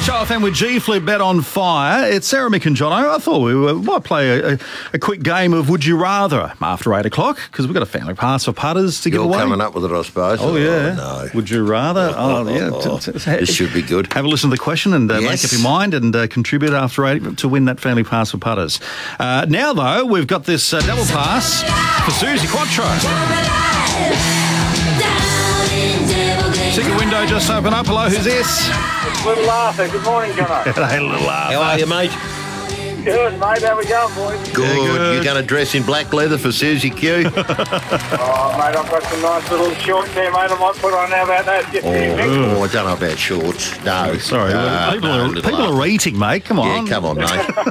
Show FM with G Flip Bet on fire. It's Sarah, Mick and Jono. I thought we might play a quick game of Would You Rather after 8 o'clock because we've got a family pass for putters to give away. You're coming up with it, I suppose. Oh, yeah. No. Would you rather? This should be good. Have a listen to the question and make up your mind and contribute after 8 to win that family pass for putters. Now, though, we've got this double pass for Susie Quattro. Ticket window just open up. Hello, who's this? Little Arthur. Good morning, Jono. Hey, little Arthur. How are you, mate? Good, mate. How we going, boys? Good. You're going to dress in black leather for Susie Q? Oh, mate, I've got some nice little shorts there, mate. I might put on. How about that? Just I don't know about shorts. No. Sorry. People are eating, mate. Come on. Yeah, come on,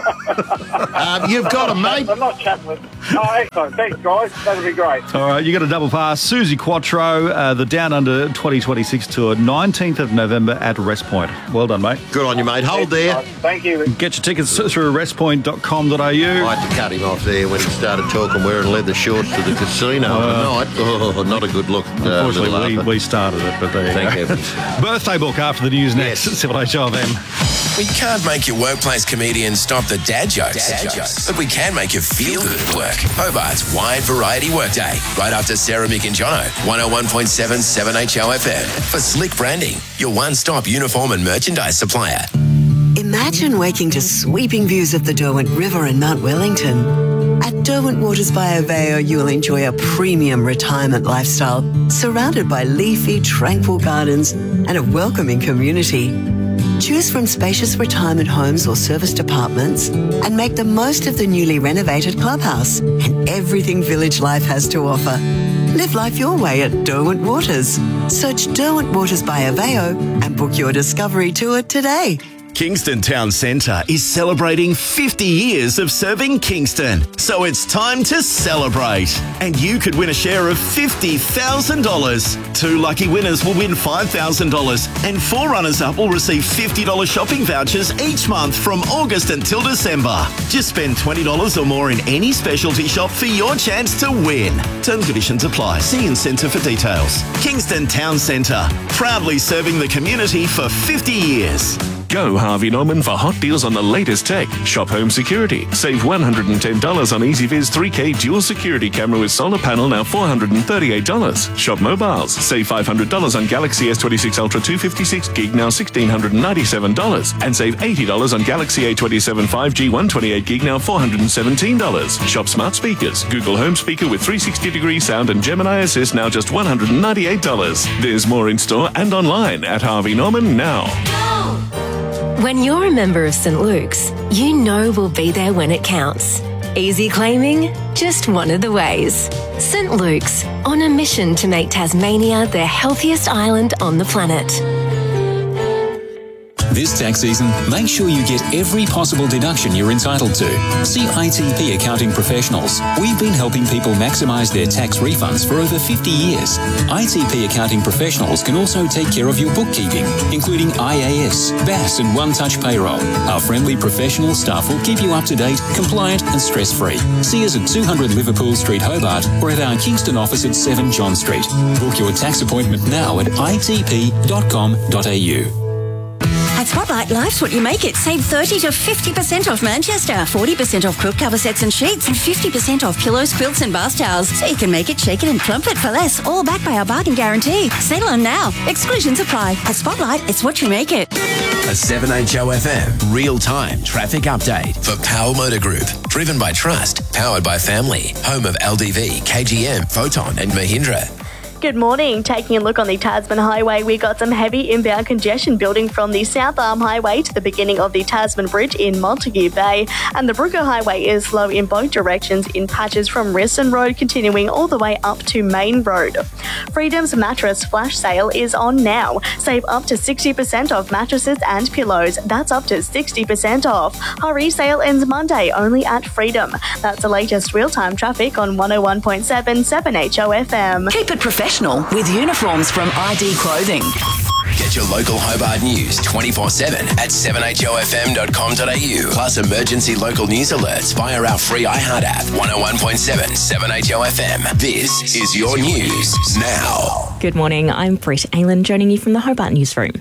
mate. You've got them, mate. I'm not chatting. Oh, excellent. Thanks, guys. That'll be great. All right, you got a double pass. Susie Quattro, the Down Under 2026 tour, 19th of November at Rest Point. Well done, mate. Good on you, mate. Hold there. Thank you. Get your tickets through restpoint.com.au. I had to cut him off there when he started talking wearing leather shorts to the casino tonight. Oh, not a good look. Unfortunately, we started it, but there you Thank go. heavens. Birthday book after the news next. Yes. 7HLM. We can't make your workplace comedian stop the dad jokes, but we can make you feel good at work. Hobart's Wide Variety Workday, right after Sarah, Mick and Jono, 101.7 7HL FM. For Slick Branding, your one-stop uniform and merchandise supplier. Imagine waking to sweeping views of the Derwent River and Mount Wellington. At Derwent Waters by Aveo, you'll enjoy a premium retirement lifestyle surrounded by leafy, tranquil gardens and a welcoming community. Choose from spacious retirement homes or serviced apartments and make the most of the newly renovated clubhouse and everything village life has to offer. Live life your way at Derwent Waters. Search Derwent Waters by Aveo and book your discovery tour today. Kingston Town Centre is celebrating 50 years of serving Kingston. So it's time to celebrate. And you could win a share of $50,000. 2 lucky winners will win $5,000 and 4 runners-up will receive $50 shopping vouchers each month from August until December. Just spend $20 or more in any specialty shop for your chance to win. Terms and conditions apply. See in Centre for details. Kingston Town Centre, proudly serving the community for 50 years. Go Harvey Norman for hot deals on the latest tech. Shop home security. Save $110 on EasyViz 3K dual security camera with solar panel, now $438. Shop mobiles. Save $500 on Galaxy S26 Ultra 256 gig, now $1,697. And save $80 on Galaxy A27 5G 128 gig, now $417. Shop smart speakers. Google Home Speaker with 360-degree sound and Gemini Assist, now just $198. There's more in store and online at Harvey Norman now. When you're a member of St. Luke's, you know we'll be there when it counts. Easy claiming? Just one of the ways. St. Luke's, on a mission to make Tasmania the healthiest island on the planet. This tax season, make sure you get every possible deduction you're entitled to. See ITP Accounting Professionals. We've been helping people maximise their tax refunds for over 50 years. ITP Accounting Professionals can also take care of your bookkeeping, including IAS, BAS and One Touch Payroll. Our friendly professional staff will keep you up to date, compliant and stress-free. See us at 200 Liverpool Street, Hobart, or at our Kingston office at 7 John Street. Book your tax appointment now at itp.com.au. At Spotlight, life's what you make it. Save 30 to 50% off Manchester, 40% off quilt cover sets and sheets, and 50% off pillows, quilts and bath towels. So you can make it, shake it and plump it for less, all backed by our bargain guarantee. Sale on now. Exclusions apply. At Spotlight, it's what you make it. A 7HOFM real-time traffic update for Powell Motor Group. Driven by trust, powered by family. Home of LDV, KGM, Photon and Mahindra. Good morning. Taking a look on the Tasman Highway, we got some heavy inbound congestion building from the South Arm Highway to the beginning of the Tasman Bridge in Montague Bay, and the Brooker Highway is slow in both directions in patches from Risson Road continuing all the way up to Main Road. Freedom's mattress flash sale is on now. Save up to 60% off mattresses and pillows. That's up to 60% off. Hurry, sale ends Monday only at Freedom. That's the latest real-time traffic on 101.7 7HOFM. Keep it professional with uniforms from ID Clothing. Get your local Hobart news 24/7 at 7HOFM.com.au. Plus emergency local news alerts via our free iHeart app. 101.7 7HOFM. This is your news now. Good morning. I'm Brett Aylan, joining you from the Hobart Newsroom.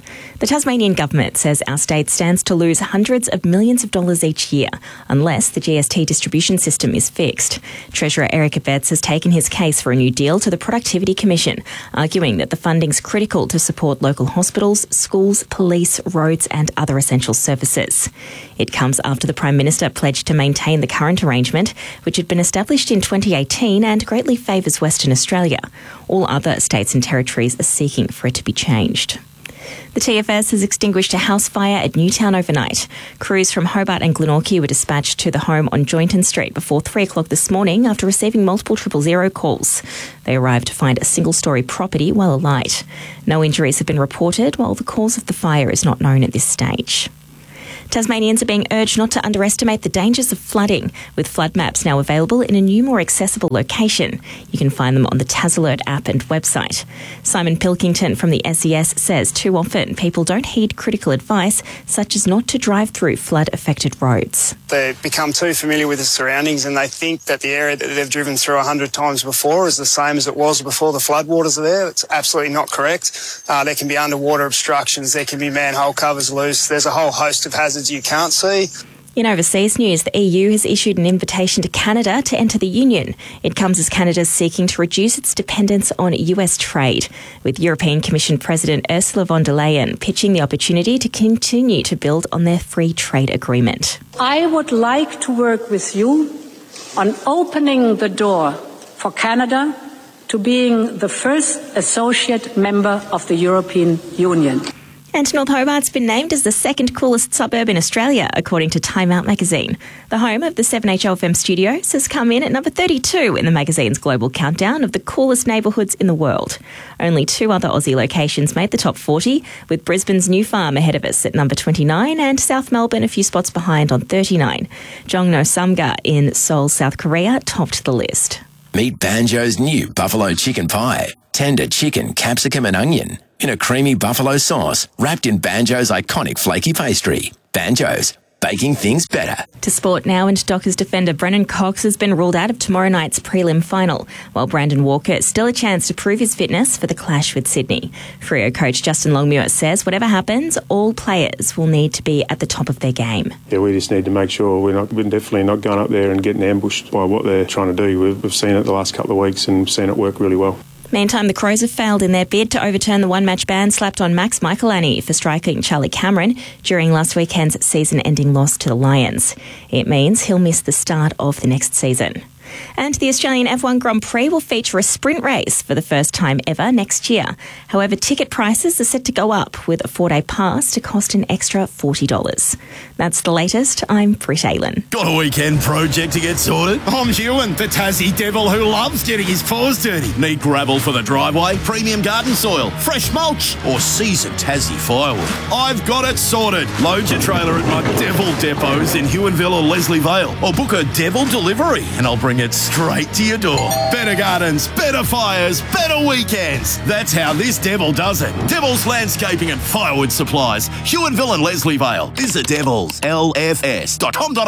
The Tasmanian government says our state stands to lose hundreds of millions of dollars each year unless the GST distribution system is fixed. Treasurer Eric Abetz has taken his case for a new deal to the Productivity Commission, arguing that the funding's critical to support local hospitals, schools, police, roads and other essential services. It comes after the Prime Minister pledged to maintain the current arrangement, which had been established in 2018 and greatly favours Western Australia. All other states and territories are seeking for it to be changed. The TFS has extinguished a house fire at Newtown overnight. Crews from Hobart and Glenorchy were dispatched to the home on Joynton Street before 3 o'clock this morning after receiving multiple 000 calls. They arrived to find a single-storey property well alight. No injuries have been reported, while the cause of the fire is not known at this stage. Tasmanians are being urged not to underestimate the dangers of flooding, with flood maps now available in a new, more accessible location. You can find them on the TasAlert app and website. Simon Pilkington from the SES says too often people don't heed critical advice, such as not to drive through flood-affected roads. They become too familiar with the surroundings and they think that the area that they've driven through 100 times before is the same as it was before the floodwaters are there. It's absolutely not correct. There can be underwater obstructions, there can be manhole covers loose, there's a whole host of hazards you can't see. In overseas news, the EU has issued an invitation to Canada to enter the Union. It comes as Canada is seeking to reduce its dependence on US trade, with European Commission President Ursula von der Leyen pitching the opportunity to continue to build on their free trade agreement. I would like to work with you on opening the door for Canada to being the first associate member of the European Union. And North Hobart's been named as the second coolest suburb in Australia, according to Time Out magazine. The home of the 7HLFM studios has come in at number 32 in the magazine's global countdown of the coolest neighbourhoods in the world. Only 2 other Aussie locations made the top 40, with Brisbane's New Farm ahead of us at number 29 and South Melbourne a few spots behind on 39. Jongno Samga in Seoul, South Korea topped the list. Meet Banjo's new buffalo chicken pie. Tender chicken, capsicum and onion in a creamy buffalo sauce wrapped in Banjo's iconic flaky pastry. Banjo's, baking things better. To sport now, and Dockers defender Brennan Cox has been ruled out of tomorrow night's prelim final, while Brandon Walker still a chance to prove his fitness for the clash with Sydney. Freo coach Justin Longmuir says whatever happens, all players will need to be at the top of their game. Yeah, we just need to make sure we're definitely not going up there and getting ambushed by what they're trying to do. We've seen it the last couple of weeks and seen it work really well. Meantime, the Crows have failed in their bid to overturn the one-match ban slapped on Max Michelani for striking Charlie Cameron during last weekend's season-ending loss to the Lions. It means he'll miss the start of the next season. And the Australian F1 Grand Prix will feature a sprint race for the first time ever next year. However, ticket prices are set to go up, with a 4-day pass to cost an extra $40. That's the latest. I'm Britt Aylen. Got a weekend project to get sorted? I'm Ewan, the Tassie devil who loves getting his paws dirty. Need gravel for the driveway, premium garden soil, fresh mulch, or seasoned Tassie firewood? I've got it sorted. Load your trailer at my devil depots in Huonville or Leslie Vale, or book a devil delivery and I'll bring it straight to your door. Better gardens, better fires, better weekends. That's how this devil does it. Devil's Landscaping and Firewood Supplies, Huonville and Leslie Vale. Visit devilslfs.com.au.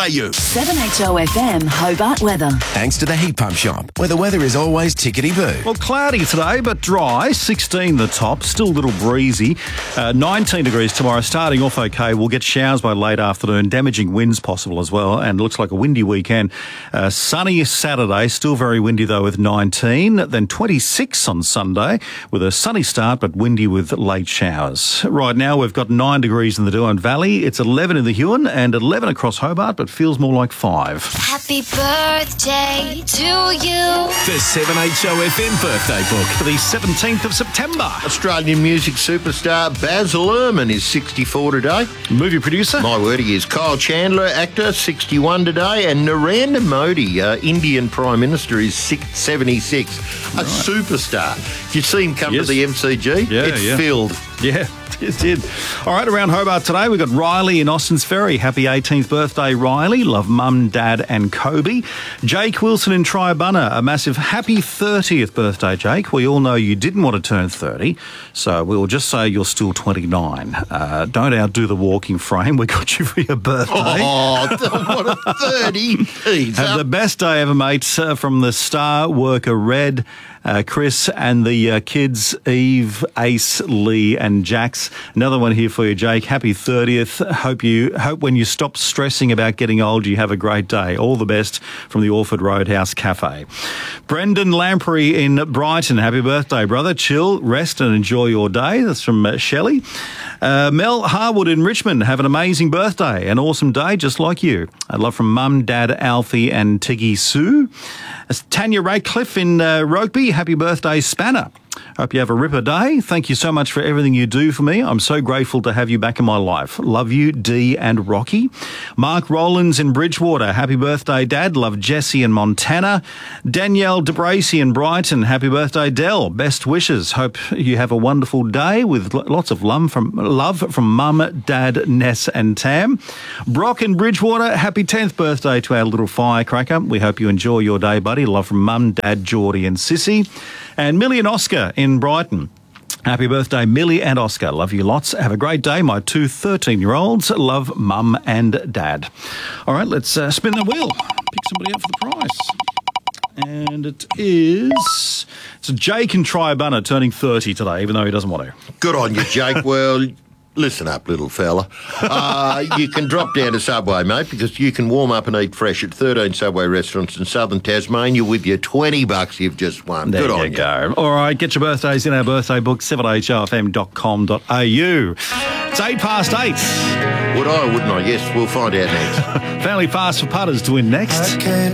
7HOFM Hobart weather. Thanks to the Heat Pump Shop, where the weather is always tickety-boo. Well, cloudy today, but dry. 16 the top, still a little breezy. 19 degrees tomorrow, starting off okay. We'll get showers by late afternoon, damaging winds possible as well, and looks like a windy weekend. Sunny Saturday, still very windy though with 19, then 26 on Sunday with a sunny start but windy with late showers. Right now we've got 9 degrees in the Doon Valley, it's 11 in the Huon and 11 across Hobart, but feels more like 5. Happy birthday to you. The 7HOFM birthday book For the 17th of September. Australian music superstar Basil Luhrmann is 64 today. Movie producer? My word, he is. Kyle Chandler, actor, 61 today. And Narendra Modi, Indian Prime Minister, is 76. A superstar. Did you see him come to the MCG? It's filled. Yeah, it did. All right, around Hobart today, we've got Riley in Austin's Ferry. Happy 18th birthday, Riley. Love Mum, Dad and Kobe. Jake Wilson in Triabunna. A massive happy 30th birthday, Jake. We all know you didn't want to turn 30, so we'll just say you're still 29. Don't outdo the walking frame. We got you for your birthday. Oh, what a 30. Have the best day ever, mate, from the star worker Red. Chris and the kids, Eve, Ace, Lee and Jax. Another one here for you, Jake. Happy 30th. Hope when you stop stressing about getting old, you have a great day. All the best from the Orford Roadhouse Cafe. Brendan Lamprey in Brighton. Happy birthday, brother. Chill, rest and enjoy your day. That's from Shelley. Mel Harwood in Richmond. Have an amazing birthday. An awesome day, just like you. I'd love from Mum, Dad, Alfie and Tiggy Sue. Tanya Radcliffe in Rugby. Happy birthday, Spanner. Hope you have a ripper day. Thank you so much for everything you do for me. I'm so grateful to have you back in my life. Love you, Dee and Rocky. Mark Rollins in Bridgewater. Happy birthday, Dad. Love Jesse in Montana. Danielle DeBracy in Brighton. Happy birthday, Dell. Best wishes. Hope you have a wonderful day with lots of love from Mum, Dad, Ness and Tam. Brock in Bridgewater. Happy 10th birthday to our little firecracker. We hope you enjoy your day, buddy. Love from Mum, Dad, Geordie and Sissy. And Millie and Oscar in Brighton. Happy birthday, Millie and Oscar. Love you lots. Have a great day. My two 13-year-olds love Mum and Dad. All right, let's spin the wheel. Pick somebody up for the prize. And it's Jake in Triabunna turning 30 today, even though he doesn't want to. Good on you, Jake. Well, listen up, little fella. You can drop down to Subway, mate, because you can warm up and eat fresh at 13 Subway restaurants in southern Tasmania with your $20 you've just won. There Good on you go. All right, get your birthdays in our birthday book, 7hofm.com.au. It's 8:08. Would I or wouldn't I? Yes, we'll find out next. Family Fast for Putters to win next.